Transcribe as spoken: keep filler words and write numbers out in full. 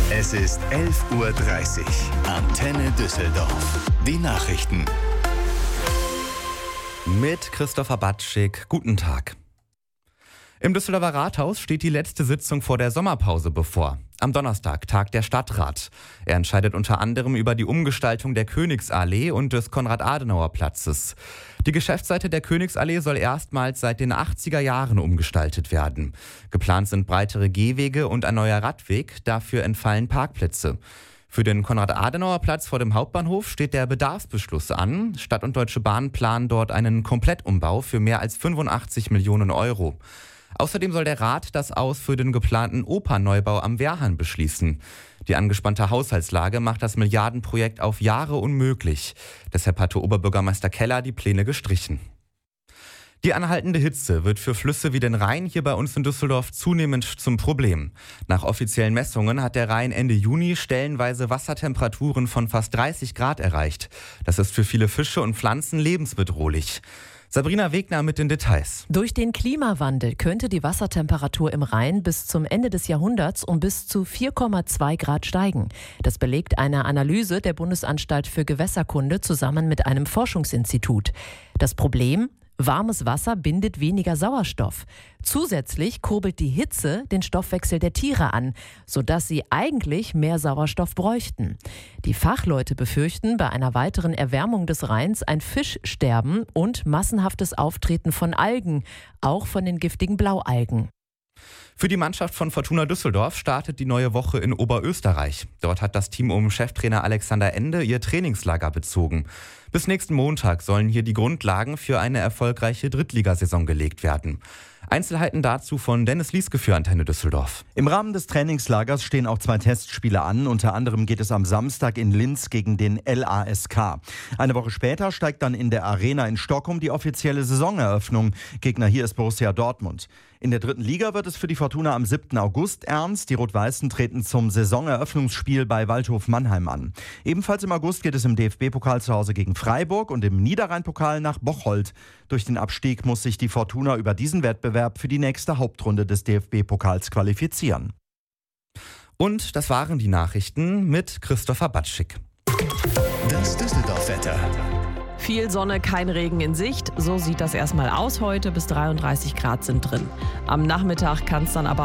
Es ist elf Uhr dreißig. Antenne Düsseldorf. Die Nachrichten. Mit Christopher Batschik. Guten Tag. Im Düsseldorfer Rathaus steht die letzte Sitzung vor der Sommerpause bevor. Am Donnerstag tagt der Stadtrat. Er entscheidet unter anderem über die Umgestaltung der Königsallee und des Konrad-Adenauer-Platzes. Die Geschäftsseite der Königsallee soll erstmals seit den achtziger Jahren umgestaltet werden. Geplant sind breitere Gehwege und ein neuer Radweg, dafür entfallen Parkplätze. Für den Konrad-Adenauer-Platz vor dem Hauptbahnhof steht der Bedarfsbeschluss an. Stadt und Deutsche Bahn planen dort einen Komplettumbau für mehr als fünfundachtzig Millionen Euro. Außerdem soll der Rat das Aus für den geplanten Opernneubau am Wehrhahn beschließen. Die angespannte Haushaltslage macht das Milliardenprojekt auf Jahre unmöglich. Deshalb hatte Oberbürgermeister Keller die Pläne gestrichen. Die anhaltende Hitze wird für Flüsse wie den Rhein hier bei uns in Düsseldorf zunehmend zum Problem. Nach offiziellen Messungen hat der Rhein Ende Juni stellenweise Wassertemperaturen von fast dreißig Grad erreicht. Das ist für viele Fische und Pflanzen lebensbedrohlich. Sabrina Wegner mit den Details. Durch den Klimawandel könnte die Wassertemperatur im Rhein bis zum Ende des Jahrhunderts um bis zu vier Komma zwei Grad steigen. Das belegt eine Analyse der Bundesanstalt für Gewässerkunde zusammen mit einem Forschungsinstitut. Das Problem? Warmes Wasser bindet weniger Sauerstoff. Zusätzlich kurbelt die Hitze den Stoffwechsel der Tiere an, sodass sie eigentlich mehr Sauerstoff bräuchten. Die Fachleute befürchten bei einer weiteren Erwärmung des Rheins ein Fischsterben und massenhaftes Auftreten von Algen, auch von den giftigen Blaualgen. Für die Mannschaft von Fortuna Düsseldorf startet die neue Woche in Oberösterreich. Dort hat das Team um Cheftrainer Alexander Ende ihr Trainingslager bezogen. Bis nächsten Montag sollen hier die Grundlagen für eine erfolgreiche Drittligasaison gelegt werden. Einzelheiten dazu von Dennis Lieske für Antenne Düsseldorf. Im Rahmen des Trainingslagers stehen auch zwei Testspiele an. Unter anderem geht es am Samstag in Linz gegen den L A S K. Eine Woche später steigt dann in der Arena in Stockholm die offizielle Saisoneröffnung. Gegner hier ist Borussia Dortmund. In der dritten Liga wird es für die Fortuna am siebten August ernst. Die Rot-Weißen treten zum Saisoneröffnungsspiel bei Waldhof Mannheim an. Ebenfalls im August geht es im D F B-Pokal zu Hause gegen Freiburg und im Niederrhein-Pokal nach Bocholt. Durch den Abstieg muss sich die Fortuna über diesen Wettbewerb für die nächste Hauptrunde des D F B-Pokals qualifizieren. Und das waren die Nachrichten mit Christopher Batschik. Das Düsseldorf-Wetter. Viel Sonne, kein Regen in Sicht. So sieht das erstmal aus heute. Bis dreiunddreißig Grad sind drin. Am Nachmittag kann es dann aber